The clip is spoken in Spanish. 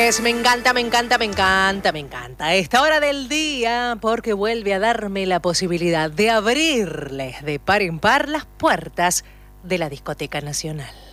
Me encanta, me encanta, me encanta, me encanta esta hora del día porque vuelve a darme la posibilidad de abrirles de par en par las puertas de la Discoteca Nacional.